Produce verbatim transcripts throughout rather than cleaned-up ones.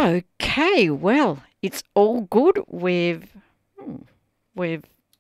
Okay, well, it's all good. We've, hmm, we've,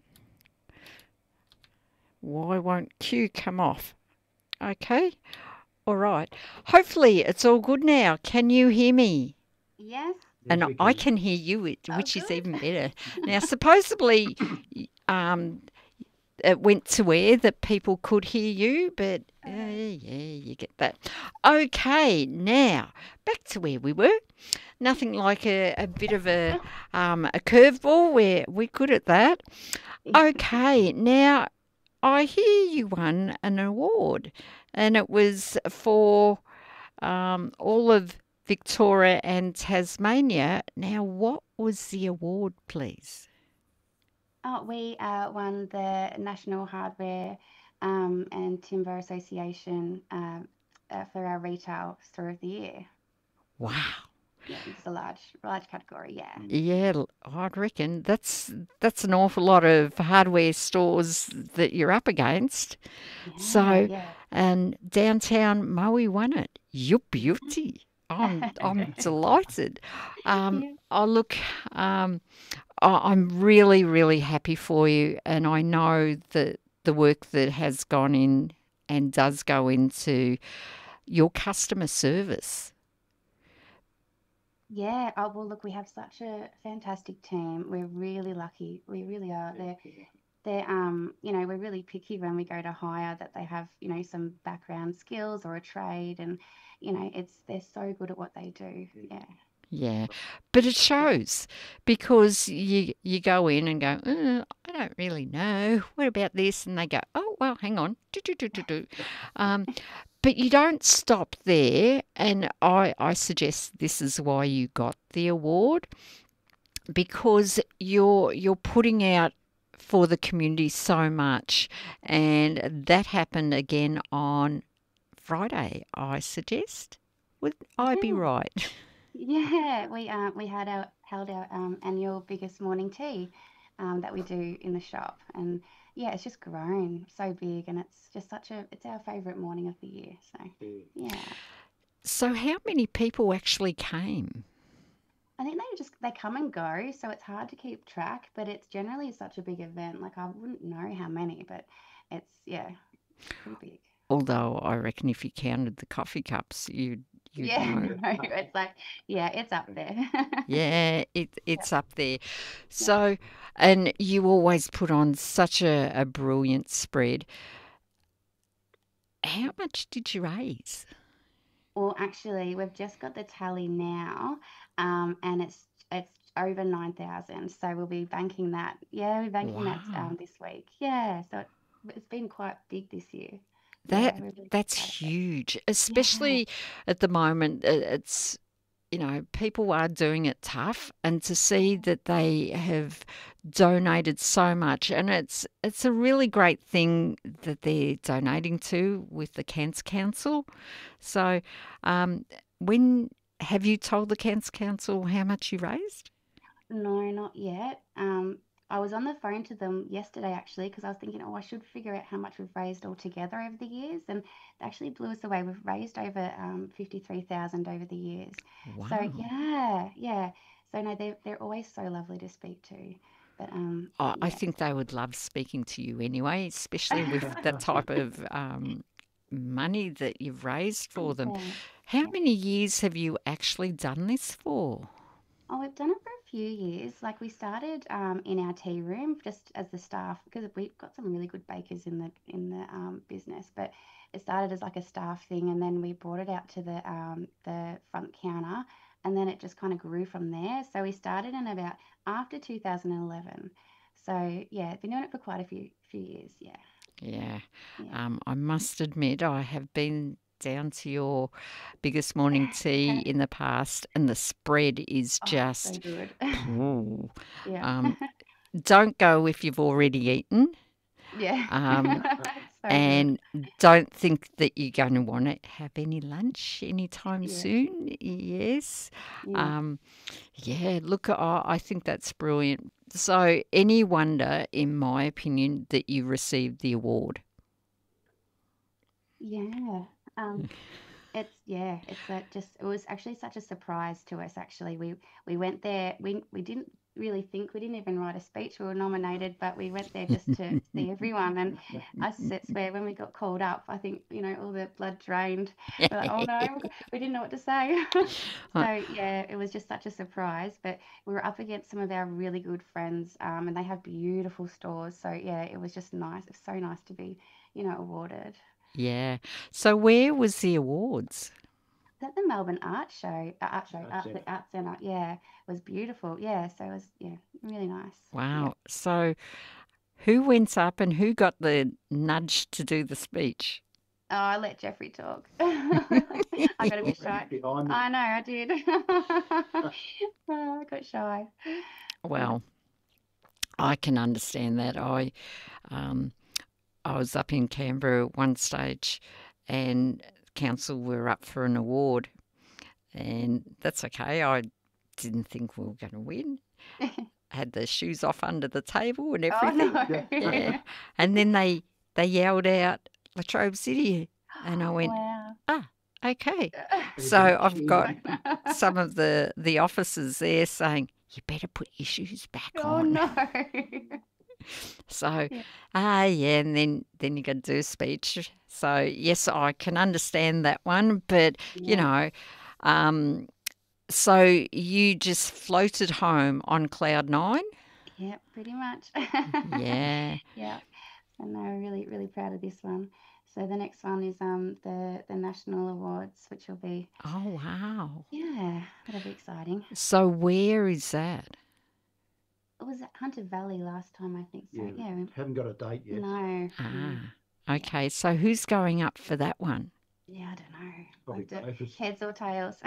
why won't Q come off? Okay, all right. Hopefully it's all good now. Can you hear me? Yes. And Yes, we I can. can hear you, Oh, which is good. even better. Now, supposedly, um, it went to where that people could hear you, but uh, Uh, yeah, you get that. Okay, now back to where we were. Nothing like a, a bit of a um, a curveball. We're we're good at that. Okay, now I hear you won an award, and it was for um, all of Victoria and Tasmania. Now, what was the award, please? oh, we uh, won the National Hardware um, and Timber Association um, uh, for our retail store of the year. Wow. Yeah, it's a large, large category. Yeah. Yeah, l- I'd reckon that's that's an awful lot of hardware stores that you're up against. Yeah. So, Yeah. and downtown Maui won it. You beauty. I'm I'm delighted. Um, Yeah. oh look, um, I- I'm really really happy for you, and I know that the work that has gone in and does go into your customer service. Yeah. Oh, well, look, we have such a fantastic team. We're really lucky. We really are. They're, they're, um, you know, we're really picky when we go to hire that they have, you know, some background skills or a trade, and, you know, it's they're so good at what they do. Yeah. Yeah, but it shows because you you go in and go, "Uh, I don't really know. What about this?" And they go, "Oh well, hang on." Do, do, do, do, do. Um, but you don't stop there, and I I suggest this is why you got the award because you're you're putting out for the community so much, and that happened again on Friday. I suggest. Would I be Yeah. right? Yeah, we um we had our held our um annual biggest morning tea um that we do in the shop, and yeah, it's just grown so big, and it's just such a it's our favorite morning of the year. So yeah, So, how many people actually came? I think they just they come and go, so it's hard to keep track, but it's generally such a big event. Like I wouldn't know how many, but it's yeah, pretty big. Although I reckon if you counted the coffee cups, you'd you'd Yeah, know. no, it's like yeah, it's up there. Yeah, it Yeah, it's up there. yeah. So, and you always put on such a, a brilliant spread. How much did you raise? Well, actually, we've just got the tally now, um, and it's it's over nine thousand. So we'll be banking that. Yeah, we're banking that Wow, um, this week. Yeah, so it, it's been quite big this year. that Yeah, we're really proud of that's it. huge, Yeah, especially at the moment. uh, It's you know, people are doing it tough, and to see yeah, that they have donated so much, and it's it's a really great thing that they're donating to with the Cancer Council. So, um, when have you told the Cancer Council how much you raised? no, not yet. Um, I was on the phone to them yesterday actually because I was thinking, oh, I should figure out how much we've raised altogether over the years, and they actually blew us away. We've raised over um, fifty-three thousand over the years. So Wow. yeah, yeah. So no, they're they're always so lovely to speak to. But um, I I yeah. think they would love speaking to you anyway, especially with the type of um, money that you've raised for them. Yeah, How yeah. many years have you actually done this for? Oh, we've done it for a few years. Like we started um, in our tea room just as the staff because we've got some really good bakers in the in the um, business. But it started as like a staff thing, and then we brought it out to the um, the front counter, and then it just kind of grew from there. So we started in about after two thousand eleven. So yeah, been doing it for quite a few few years. Yeah, Yeah, yeah. um, I must admit, I have been down to your biggest morning tea in the past, and the spread is Oh, so just, good. ooh. Yeah, Um, don't go if you've already eaten, yeah. um, So good. and don't think that you're going to want to have any lunch anytime Yeah, soon. Yes. yeah. Um, yeah, look, I, I think that's brilliant. So, any wonder, in my opinion, that you received the award? Yeah. Um, It's yeah, it's a just it was actually such a surprise to us actually. We we went there, we we didn't really think we didn't even write a speech. We were nominated, but we went there just to see everyone. And I s- swear when we got called up, I think, you know, all the blood drained. We're like, oh no, we didn't know what to say. Uh, So yeah, it was just such a surprise. But we were up against some of our really good friends, um, and they have beautiful stores. So yeah, it was just nice. It's so nice to be, you know, awarded. yeah. So where was the awards? At the Melbourne Art Show, uh, art show, Art art, Centre. the art centre, yeah, it was beautiful. Yeah, so it was, yeah, really nice. Yeah. Wow. So who went up and who got the nudge to do the speech? Oh, I let Jeffrey talk. I got a bit Talk shy. behind me. I know, I did. Oh, I got shy. Yeah. Well, I can understand that. I um, I was up in Canberra at one stage, and council were up for an award, and that's okay. I didn't think we were going to win. Had the shoes off under the table and Oh everything. Yeah, no. and then they they yelled out Latrobe City, and I went, Wow. ah, okay. So Everybody I've got cheering. some of the the officers there saying, you better put your shoes back Oh on. no. So, Yeah. ah, yeah, and then then you got to do a speech. So yes, I can understand that one, but you Yeah. know, um, so you just floated home on cloud nine. Yeah, pretty much. Yeah. Yeah. So no, really, really proud of this one. So the next one is um the the national awards, which will be Oh wow. yeah, that'll be exciting. So where is that? It was at Hunter Valley last time, I think so. Yeah, Yeah, we- haven't got a date yet. no, no, Ah, yeah, okay. So who's going up for that one? yeah, I don't know. Probably Like the both us. heads or tails.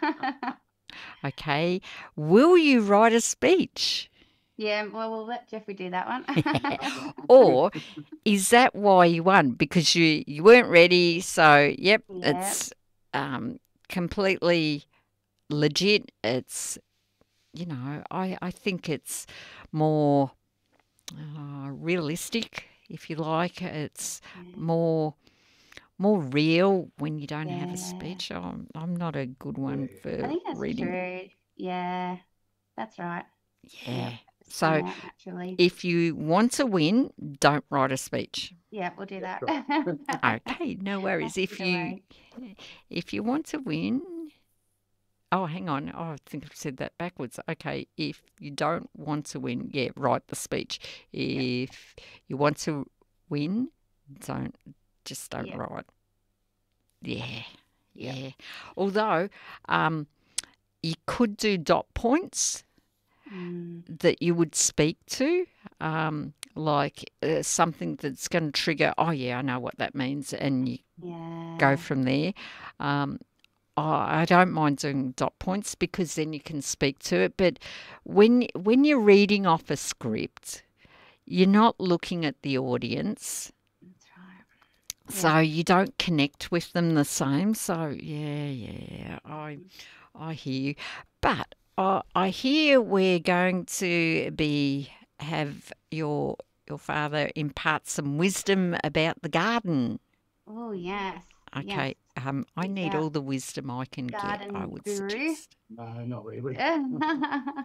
Okay. Will you write a speech? Yeah, well, we'll let Jeffrey do that one. Or is that why you won? Because you, you weren't ready. So, yep, Yeah, it's um, completely legit. It's, you know, I, I think it's more uh, realistic, if you like. It's yeah, more more real when you don't have a yeah. speech. I'm, I'm not a good one Yeah. I for think that's reading. true. Yeah, that's right. Yeah, Yeah. just come So out naturally. if you want to win, don't write a speech. Yeah, we'll do That's that. right. Okay, no worries. Happy If to you wait. if you want to win, oh, hang on. Oh, I think I've said that backwards. Okay, if you don't want to win, yeah, write the speech. Yep, If you want to win, don't just don't yep, write. Yeah, yep. yeah. Although, um, you could do dot points Mm, that you would speak to, um, like uh, something that's going to trigger. Oh, yeah, I know what that means, and you go yeah, from there. Um, Oh, I don't mind doing dot points because then you can speak to it. But when when you're reading off a script, you're not looking at the audience, that's right. Yeah. so you don't connect with them the same. So yeah, yeah, I I hear you. But I I hear we're going to be have your your father impart some wisdom about the garden. Oh, yes, yes. Okay, um, I He's need our all the wisdom I can get, I garden would guru. suggest. No, not really. He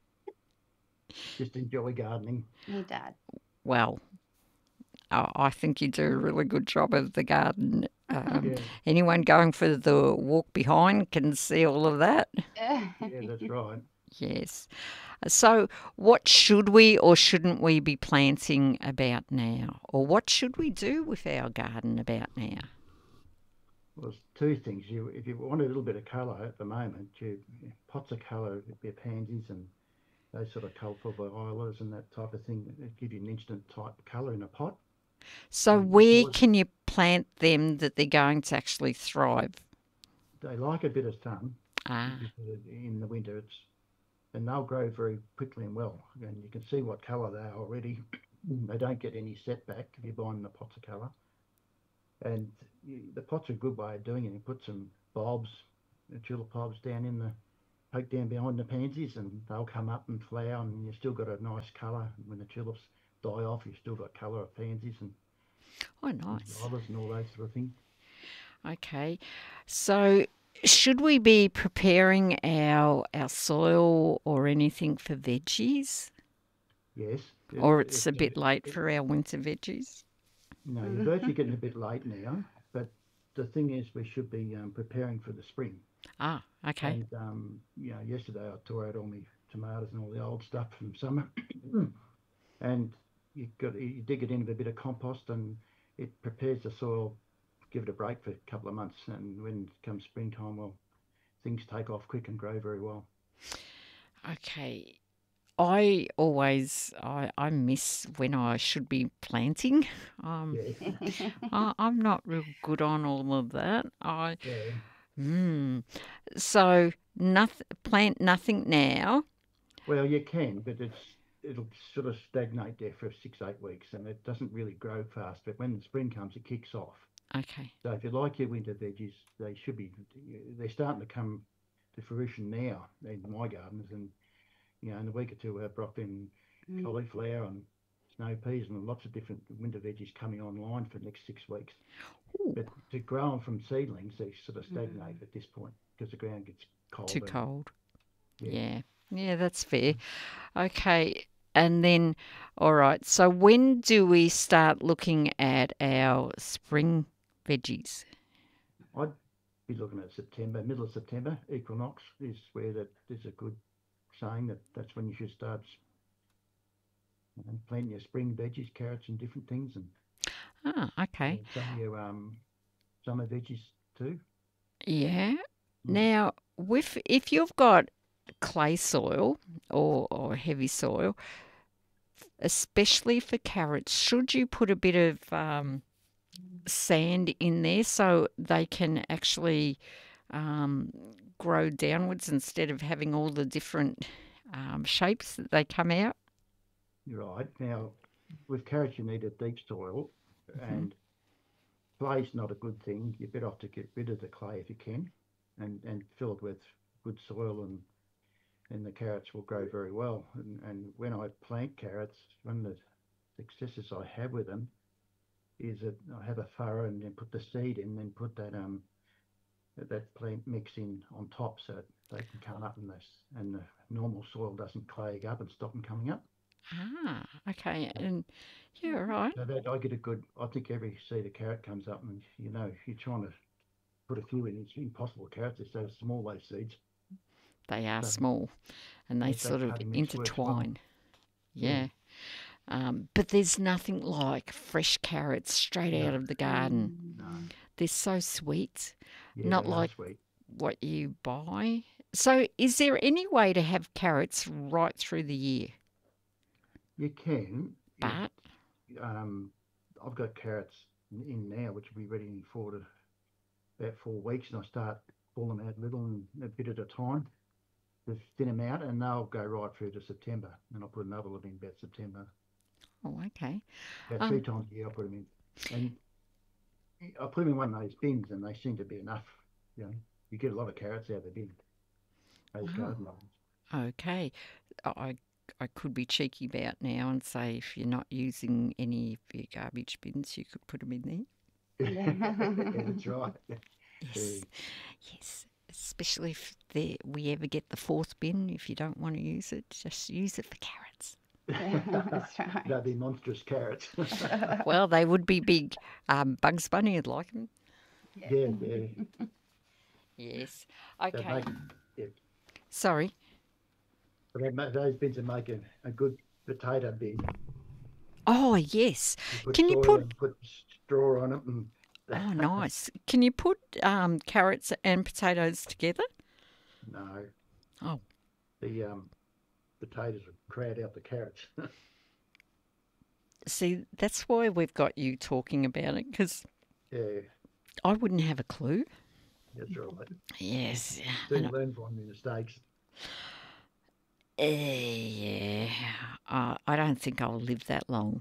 Just enjoy gardening. does. Well, I I think you do a really good job of the garden. Um, Yeah, anyone going for the walk behind can see all of that. yeah, that's right. Yes. So, what should we or shouldn't we be planting about now? Or what should we do with our garden about now? Well, there's two things. You, if you want a little bit of colour at the moment, you pots of colour, your pansies and those sort of colourful violas and that type of thing that give you an instant type colour in a pot. So, And it's where always, can you plant them that they're going to actually thrive? they like a bit of sun Ah, because in the winter it's and they'll grow very quickly and well. And you can see what colour they are already. They don't get any setback if you buy them the pots of colour. And you, the pot's a good way of doing it. You put some bulbs, the tulip bulbs down in the poke down behind the pansies, and they'll come up and flower, and you've still got a nice colour. When the tulips die off, you've still got colour of pansies and, oh, and nice. violas and all those sort of things. Okay. So should we be preparing our our soil or anything for veggies? Yes. It, Or it, it's a bit it, late it, for our winter veggies? no, you're virtually getting a bit late now, but the thing is, we should be um, preparing for the spring. Ah, okay. And um, you know, yesterday I tore out all my tomatoes and all the old stuff from summer, and you got you dig it in with a bit of compost, and it prepares the soil. Give it a break for a couple of months, and when it comes springtime, well, things take off quick and grow very well. Okay. I always I, I miss when I should be planting. Um, Yeah, I, I'm not real good on all of that. I yeah. mm. So nothing plant nothing now. Well, you can, but it's it'll sort of stagnate there for six, eight weeks, and it doesn't really grow fast. But when the spring comes, it kicks off. Okay. So if you like your winter veggies, they should be they're starting to come to fruition now in my gardens, and you know, in a week or two, we have broccoli and Mm. cauliflower and snow peas and lots of different winter veggies coming online for the next six weeks. Ooh, But to grow them from seedlings, they sort of Mm. stagnate at this point because the ground gets too cold and cold. yeah. Yeah. Yeah, that's fair. Okay. And then, all right. So when do we start looking at our spring veggies? I'd be looking at September, middle of September. Equinox is where that is a good saying that that's when you should start you know, planting your spring veggies, carrots and different things, and Ah, okay. uh, some of your um, summer veggies too. Yeah. Mm. Now, with if you've got clay soil or or heavy soil, especially for carrots, should you put a bit of um, sand in there so they can actually um, grow downwards instead of having all the different um, shapes that they come out? You're right. Now, with carrots, you need a deep soil, Hmm. and clay's not a good thing. You're better off to get rid of the clay if you can, and and fill it with good soil, and and the carrots will grow very well. And and when I plant carrots, one of the successes I have with them is that I have a furrow and then put the seed in, then put that um that, that plant mix in on top so that they can come up, and this and the normal soil doesn't clayg up and stop them coming up. Ah, okay. So, And yeah, right. so that I get a good. I think every seed of carrot comes up, and you know if you're trying to put a few in, it's impossible. Carrots are so small, those seeds. They are So small and they that, that sort of cutting mix works well. intertwine. Yeah, Yeah. Um, but there's nothing like fresh carrots straight out no, of the garden. Mm. no, They're so sweet, yeah, not they are like sweet. what you buy. So, is there any way to have carrots right through the year? You can. If But, um, I've got carrots in in now, which will be ready in four to about four weeks, and I start pulling them out little and a bit at a time to thin them out, and they'll go right through to September. And I'll put another lot in about September. oh, okay. About three Um, times a year, I put them in, and I put them in one of those bins, and they seem to be enough. You know, you get a lot of carrots out of the bin. Those oh, garden ones. okay. I, I could be cheeky about now and say if you're not using any of your garbage bins, you could put them in there. Yeah, Yeah. that's right. Yes, Yeah. yes. Especially if there, we ever get the fourth bin, if you don't want to use it, just use it for carrots. Yeah, that's right. They'd be monstrous carrots. Well, they would be big. Um, Bugs Bunny would like them. Yeah, yeah. Yes. They Okay. make, yeah. Sorry. But they ma- those bins would make a, a good potato bin. Oh, yes. You put Can you soil put? and put straw on it, and Oh, nice. Can you put um, carrots and potatoes together? no, Oh, the um, potatoes would crowd out the carrots. see, that's why we've got you talking about it, because Yeah, I wouldn't have a clue. that's right. Yes. Soon And, learn from your mistakes. uh, yeah. Uh, I don't think I'll live that long.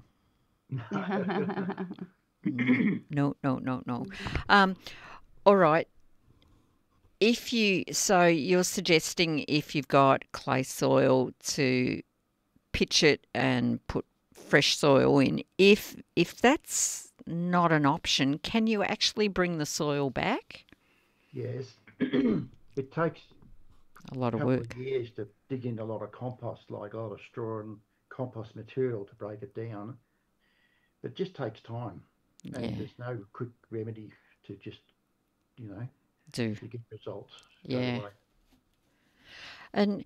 Mm, No, no, no, no. Um, all right. If you, so you're suggesting if you've got clay soil to pitch it and put fresh soil in. If if that's not an option, can you actually bring the soil back? Yes. It takes A lot a of couple work. of years to dig in a lot of compost, like a lot of straw and compost material to break it down. It just takes time, and Yeah, there's no quick remedy to just, you know, do. to get results straight Yeah. away. And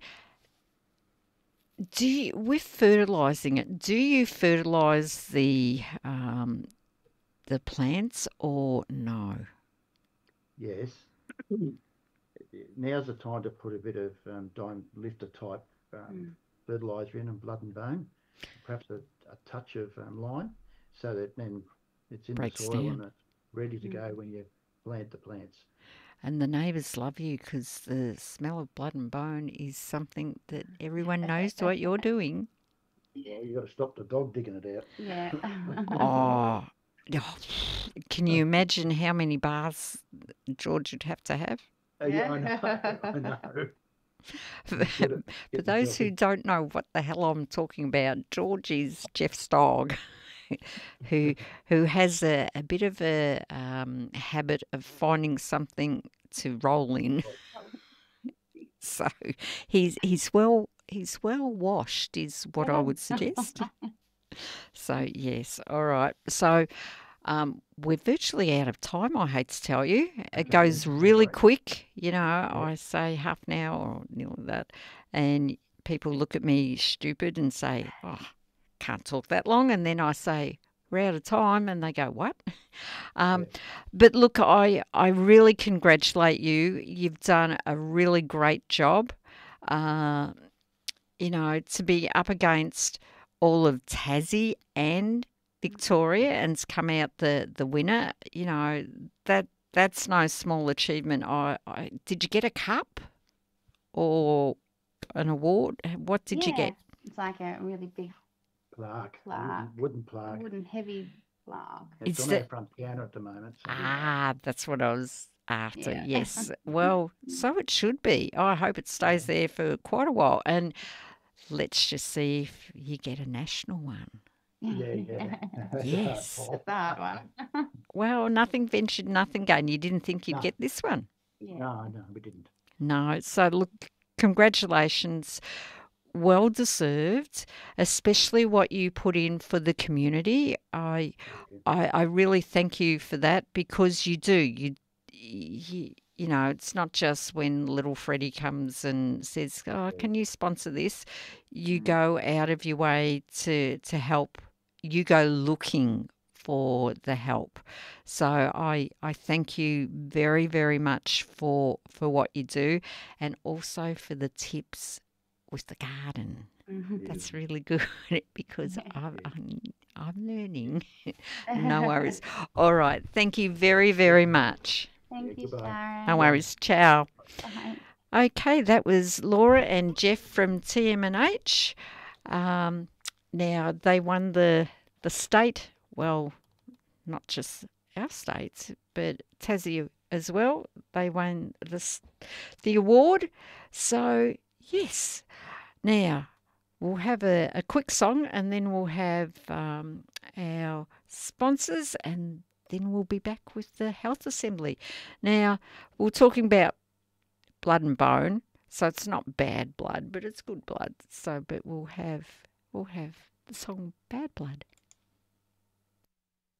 do you, with fertilizing it, do you fertilize the um, the plants or no? Yes. Now's the time to put a bit of um, dime lifter type um, Mm. fertilizer in and blood and bone, perhaps a, a touch of um, lime, so that then it's in the Breaks soil down. and it's ready to go Mm. when you plant the plants. And the neighbours love you because the smell of blood and bone is something that everyone knows what you're doing. Well, you got to stop the dog digging it out. Yeah. Oh, oh, can you imagine how many baths George would have to have? Oh, yeah, I know, I know. For, You should have for get those yourself who in. don't know what the hell I'm talking about, George is Jeff's dog, who who has a, a bit of a um, habit of finding something to roll in. So he's he's well he's well washed is what I would suggest. So yes, all right. So um, we're virtually out of time. I hate to tell you, it Okay, goes no really worries. quick. You know, Yeah, I say half an hour or nearly that, and people look at me stupid and say, "Oh, can't talk that long." And then I say, "We're out of time," and they go, "What?" yeah, Um, but look, I I really congratulate you. You've done a really great job. Uh, you know, to be up against all of Tassie and Victoria and to come out the, the winner, you know, that that's no small achievement. I, I did you get a cup or an award? What did you Yeah. get? It's like a really big plaque, a wooden, plaque, wooden a plaque. wooden heavy plaque. It's Is on our that front counter at the moment. So Yeah. ah, that's what I was after. Yeah. Yes. Well, so it should be. I hope it yeah, stays there for quite a while. And let's just see if you get a national one. yeah, yeah. That's a hard Yes. That's call. a hard one. Well, nothing ventured, nothing gained. You didn't think you'd No, get this one. Yeah. no, no, we didn't. No. So, look, congratulations. Well deserved, especially what you put in for the community. I, Yeah, I, I really thank you for that because you do. You, you, you know, it's not just when little Freddie comes and says, "Oh, yeah, can you sponsor this?" You Mm. go out of your way to to help. You go looking for the help. So I I thank you very very much for for what you do, and also for the tips with the garden. Mhm. yeah, That's really good because I'm yeah, I'm, I'm learning. No Thank worries. All right. Thank you very very much. yeah. you, Goodbye. No Sharon. worries. Ciao. Bye. Okay, that was Laura and Jeff from T M and H. Um, now they won the the state. Well, not just our states, but Tassie as well. They won the s- the award. So yes. Now we'll have a, a quick song, and then we'll have um, our sponsors, and then we'll be back with the health assembly. Now we're talking about blood and bone. So it's not bad blood, but it's good blood. So, but we'll have we'll have the song Bad Blood.